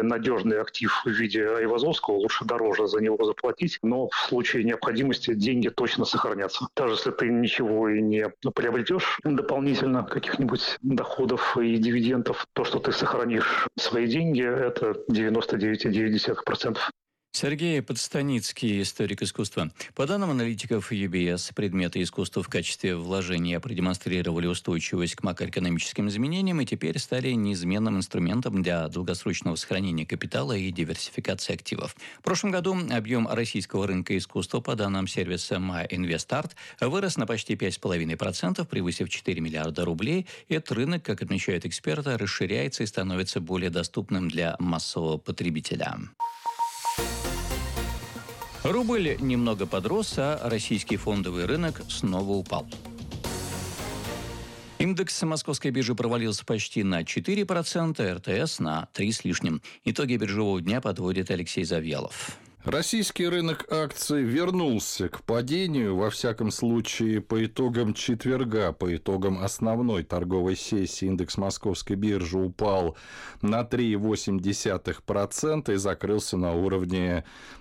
надежный актив в виде Айвазовского, лучше дороже за него заплатить, но в случае необходимости деньги точно сохранятся. Даже если ты ничего и не приобретешь дополнительно каких-нибудь доходов и дивидендов, то, что ты сохранишь свои деньги, это 99,9%. Сергей Подстаницкий, историк искусства. По данным аналитиков UBS, предметы искусства в качестве вложения продемонстрировали устойчивость к макроэкономическим изменениям и теперь стали неизменным инструментом для долгосрочного сохранения капитала и диверсификации активов. В прошлом году объем российского рынка искусства, по данным сервиса MyInvestArt, вырос на почти 5,5%, превысив 4 миллиарда рублей. Этот рынок, как отмечают эксперты, расширяется и становится более доступным для массового потребителя. Рубль немного подрос, а российский фондовый рынок снова упал. Индекс московской биржи провалился почти на 4%, РТС на 3 с лишним. Итоги биржевого дня подводит Алексей Завьялов. Российский рынок акций вернулся к падению, во всяком случае, по итогам четверга, по итогам основной торговой сессии индекс московской биржи упал на 3,8% и закрылся на уровне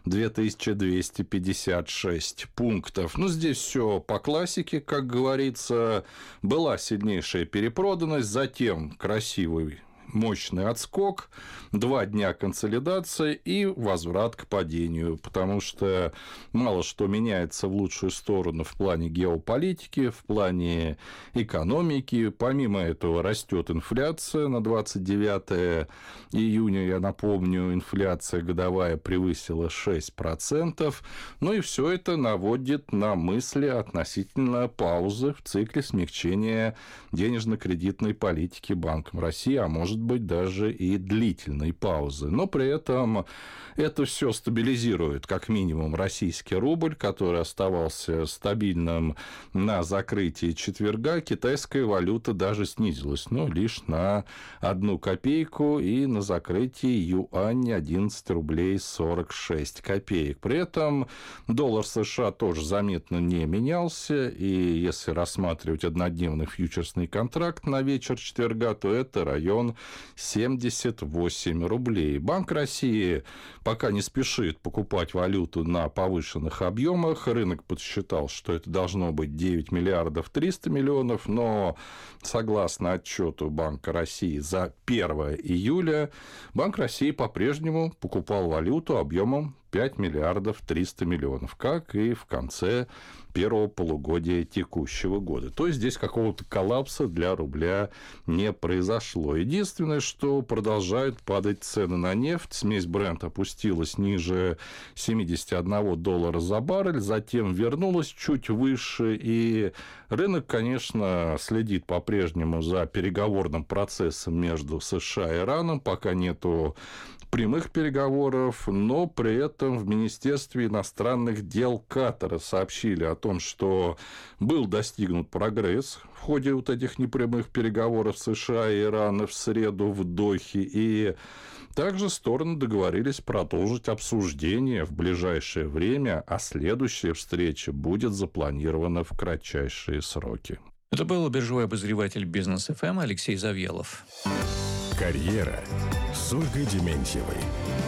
2256 пунктов. Ну, здесь все по классике, как говорится, была сильнейшая перепроданность, затем красивый мощный отскок, 2 дня консолидации и возврат к падению, потому что мало что меняется в лучшую сторону в плане геополитики, в плане экономики. Помимо этого растет инфляция на 29 июня, я напомню, инфляция годовая превысила 6%, ну и все это наводит на мысли относительно паузы в цикле смягчения денежно-кредитной политики Банком России, а может быть даже и длительной паузы. Но при этом это все стабилизирует как минимум российский рубль, который оставался стабильным на закрытии четверга. Китайская валюта даже снизилась, но лишь на 1 копейку, и на закрытии юань 11 рублей 46 копеек. При этом доллар США тоже заметно не менялся, и если рассматривать однодневный фьючерсный контракт на вечер четверга, то это район 78 рублей. Банк России пока не спешит покупать валюту на повышенных объемах. Рынок подсчитал, что это должно быть 9 миллиардов 300 миллионов, но согласно отчету Банка России за 1 июля, Банк России по-прежнему покупал валюту объемом 5 миллиардов 300 миллионов, как и в конце первого полугодия текущего года. То есть здесь какого-то коллапса для рубля не произошло. Единственное, что продолжают падать цены на нефть. Смесь Brent опустилась ниже $71 за баррель, затем вернулась чуть выше, и рынок, конечно, следит по-прежнему за переговорным процессом между США и Ираном, пока нету прямых переговоров, но при этом в Министерстве иностранных дел Катара сообщили о том, что был достигнут прогресс в ходе вот этих непрямых переговоров США и Ирана в среду в Дохе, и также стороны договорились продолжить обсуждение в ближайшее время, а следующая встреча будет запланирована в кратчайшие сроки. Это был биржевой обозреватель Бизнес ФМ Алексей Завьялов. Карьера с Ольгой Дементьевой.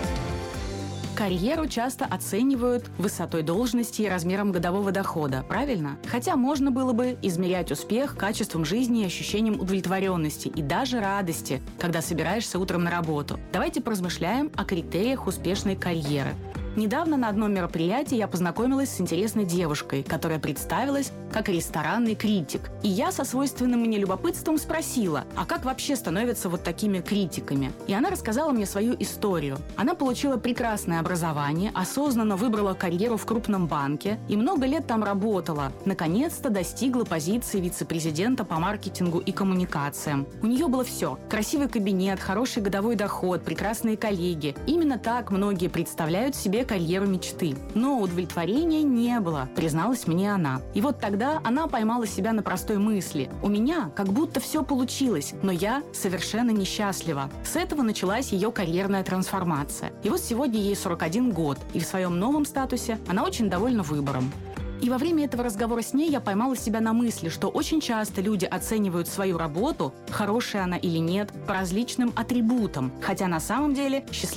Карьеру часто оценивают высотой должности и размером годового дохода, правильно? Хотя можно было бы измерять успех качеством жизни и ощущением удовлетворенности и даже радости, когда собираешься утром на работу. Давайте поразмышляем о критериях успешной карьеры. Недавно на одном мероприятии я познакомилась с интересной девушкой, которая представилась как ресторанный критик. И я со свойственным мне любопытством спросила, а как вообще становятся вот такими критиками? И она рассказала мне свою историю. Она получила прекрасное образование, осознанно выбрала карьеру в крупном банке и много лет там работала. Наконец-то достигла позиции вице-президента по маркетингу и коммуникациям. У нее было все. Красивый кабинет, хороший годовой доход, прекрасные коллеги. Именно так многие представляют себе карьеру мечты. Но удовлетворения не было, призналась мне она. И вот тогда она поймала себя на простой мысли. У меня как будто все получилось, но я совершенно несчастлива. С этого началась ее карьерная трансформация. И вот сегодня ей 41 год, и в своем новом статусе она очень довольна выбором. И во время этого разговора с ней я поймала себя на мысли, что очень часто люди оценивают свою работу, хорошая она или нет, по различным атрибутам, хотя на самом деле счастливым